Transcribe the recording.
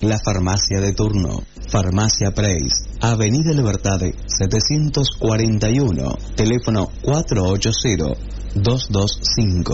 la farmacia de turno. Farmacia Preis, Avenida Libertad 741, teléfono 480-225.